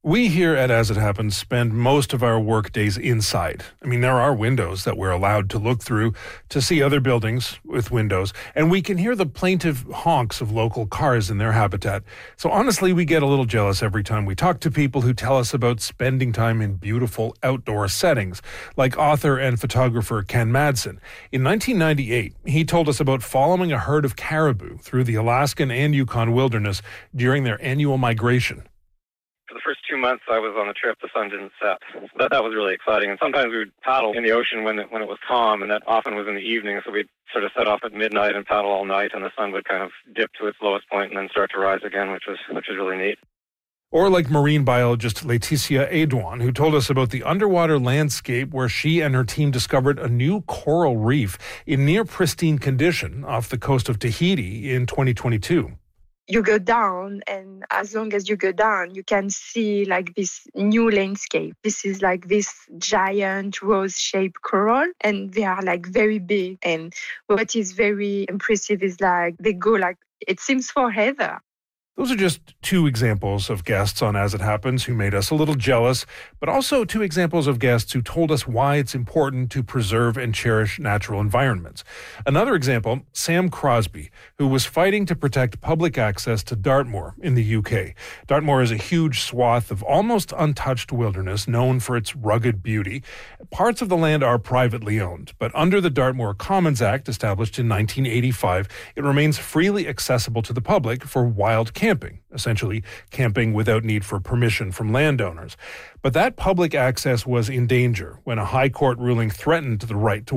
We here at As It Happens spend most of our work days inside. I mean, there are windows that we're allowed to look through to see other buildings with windows, and we can hear the plaintive honks of local cars in their habitat. So honestly, we get a little jealous every time we talk to people who tell us about spending time in beautiful outdoor settings, like author and photographer Ken Madsen. In 1998, he told us about following a herd of caribou through the Alaskan and Yukon wilderness during their annual migration. For the first 2 months I was on the trip, the sun didn't set. So that was really exciting. And sometimes we would paddle in the ocean when it was calm, and that often was in the evening. So we'd sort of set off at midnight and paddle all night, and the sun would kind of dip to its lowest point and then start to rise again, which was really neat. Or like marine biologist Laetitia Edouin, who told us about the underwater landscape where she and her team discovered a new coral reef in near pristine condition off the coast of Tahiti in 2022. You go down, and as long as you go down, you can see like this new landscape. This is like this giant rose-shaped coral, and they are like very big. And what is very impressive is like they go like, it seems forever. Those are just two examples of guests on As It Happens who made us a little jealous, but also two examples of guests who told us why it's important to preserve and cherish natural environments. Another example, Sam Crosby, who was fighting to protect public access to Dartmoor in the UK. Dartmoor is a huge swath of almost untouched wilderness known for its rugged beauty. Parts of the land are privately owned, but under the Dartmoor Commons Act, established in 1985, it remains freely accessible to the public for wild camping, essentially camping without need for permission from landowners. But that public access was in danger when a high court ruling threatened the right to